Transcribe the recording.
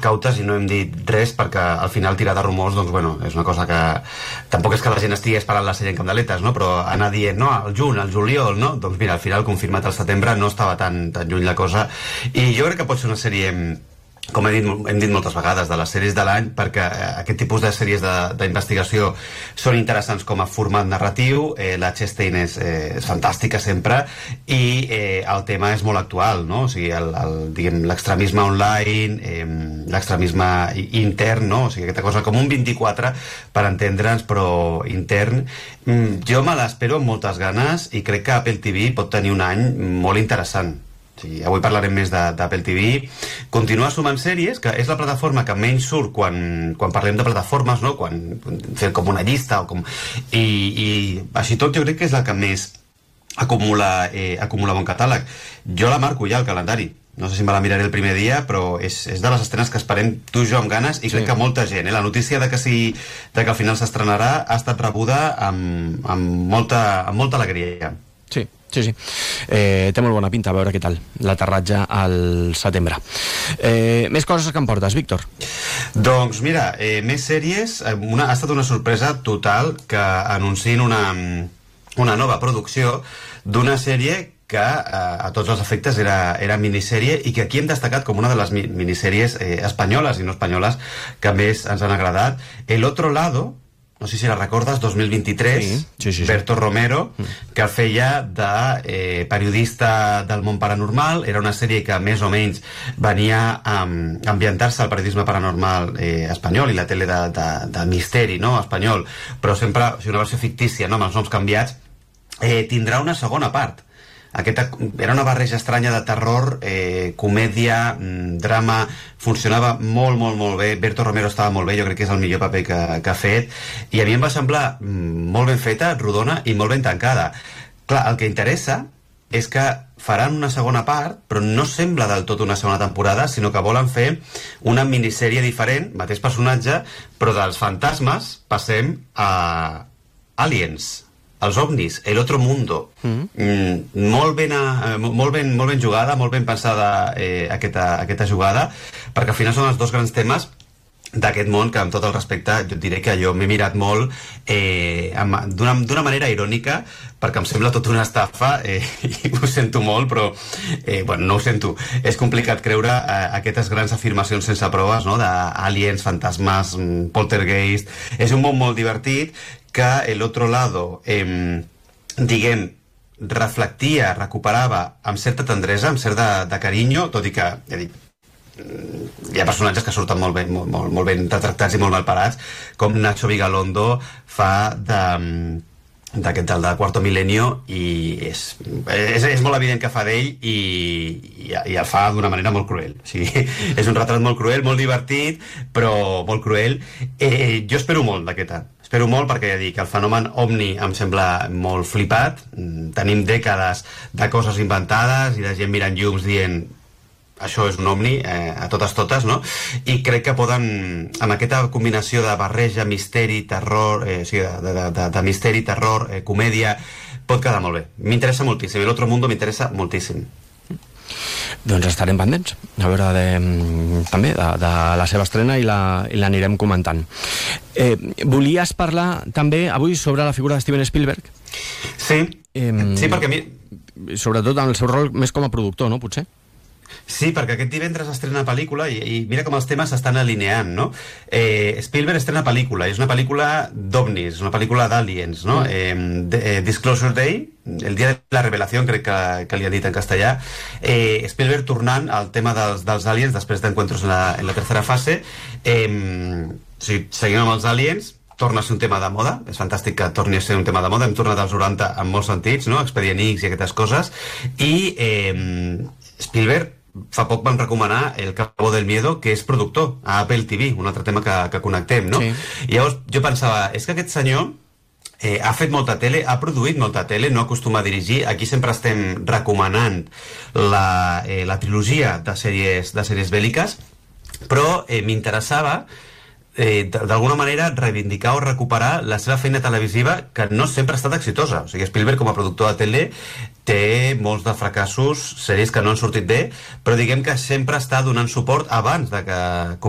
cautes i no hem dit res perquè al final tirar de rumors, doncs bueno, és una cosa que tampoc és que la gent estigui esperant la sèrie en candeletes, no? Però anar dient, no, al juny, al juliol, no? Doncs mira, al final confirmat al setembre, no estava tan lluny la cosa, i jo crec que pot ser una sèrie, com hem dit moltes vegades, de les sèries de l'any, perquè aquest tipus de sèries d'investigació són interessants com a format narratiu. La Chastain és fantàstica sempre, i el tema és molt actual, no? O sigui, diguem, l'extremisme online, l'extremisme intern, no? O sigui, aquesta cosa com un 24, per entendre'ns, però intern. Jo me l'espero amb moltes ganes, i crec que Apple TV pot tenir un any molt interessant. Sí, avui parlarem més d'Apple TV. Continua sumant sèries, que és la plataforma que menys surt quan parlem de plataformes, no? Quan fem com una llista i així tot jo crec que és la que més acumula bon catàleg. Jo la marco ja al calendari, no sé si me la miraré el primer dia, però és de les estrenes que esperem tu i jo amb ganes, i crec que molta gent, la notícia de que al final s'estrenarà ha estat rebuda amb molta alegria. Sí. Té molt bona pinta, a veure què tal l'aterratge al setembre. Més coses que em portes, Víctor? Doncs mira, més sèries. Ha estat una sorpresa total que anunciïn una nova producció d'una sèrie que a tots els efectes era minissèrie, i que aquí hem destacat com una de les minissèries espanyoles i no espanyoles que més ens han agradat. El otro lado, no sé si la recordes, 2023, sí. Berto Romero, que feia de periodista del món paranormal. Era una sèrie que més o menys venia a ambientar-se al periodisme paranormal espanyol i la tele de misteri, no?, espanyol, però sempre una versió fictícia, no?, amb els noms canviats. Tindrà una segona part. Era una barreja estranya de terror, comèdia, drama. Funcionava molt bé. Berto Romero estava molt bé, jo crec que és el millor paper que ha fet, i a mi em va semblar molt ben feta, rodona i molt ben tancada. Clar, el que interessa és que faran una segona part, però no sembla del tot una segona temporada, sinó que volen fer una minissèrie diferent, mateix personatge, però dels fantasmes passem a aliens, els ovnis, el otro mundo. Molt ben jugada, molt ben pensada aquesta jugada, perquè al final són els dos grans temes d'aquest món que, amb tot el respecte, jo et diré que jo m'he mirat molt d'una manera irònica, perquè em sembla tota una estafa, i ho sento molt, però no ho sento. És complicat creure aquestes grans afirmacions sense proves, no?, d'aliens, fantasmes, poltergeist. És un món molt divertit que el otro lado, diguem, reflectia, recuperava amb certa tendresa, amb cert de carinyo, tot i que, ja dic, hi ha personatges que surten molt ben retractats i molt mal parats, com Nacho Vigalondo fa d'aquest del Cuarto Milenio, i és molt evident que fa d'ell, i el fa d'una manera molt cruel. O sigui, és un retrat molt cruel, molt divertit, però molt cruel. Jo espero molt d'aquesta. Espero molt, perquè ja dic, el fenomen ovni em sembla molt flipat. Tenim dècades de coses inventades i de gent mirant llums dient això és un ovni, a totes, no? I crec que poden, amb aquesta combinació de barreja, misteri, terror, o sigui, de misteri, terror, comèdia, pot quedar molt bé. M'interessa moltíssim, l'altre mundo m'interessa moltíssim. Doncs estarem pendents, a veure també de la seva estrena, i l'anirem comentant. Volies parlar també avui sobre la figura de Steven Spielberg? Sí, perquè a mi... Sobretot en el seu rol més com a productor, no, potser? Sí, perquè aquest divendres estrena pel·lícula, i mira com els temes s'estan alineant, no? Spielberg estrena pel·lícula, és una pel·lícula d'ovnis, una pel·lícula d'aliens, no? Disclosure Day, el dia de la revelació, crec que li han dit en castellà. Spielberg tornant al tema dels aliens després d'Encuentros en la tercera fase. Seguim amb els aliens, torna a ser un tema de moda, és fantàstic que torni a ser un tema de moda, hem tornat als 90 en molts sentits, no? Expedient X i aquestes coses, i Spielberg fa poc vam recomanar El Cabo del Miedo, que és productor a Apple TV, un altre tema que connectem, no? Sí. I llavors jo pensava, és que aquest senyor ha fet molta tele, ha produït molta tele, no acostuma a dirigir. Aquí sempre estem recomanant la trilogia de sèries bèl·liques, però m'interessava d'alguna manera reivindicar o recuperar la seva feina televisiva, que no sempre ha estat exitosa. O sigui, Spielberg com a productor de tele té molts de fracassos, sèries que no han sortit bé, però diguem que sempre està donant suport abans de que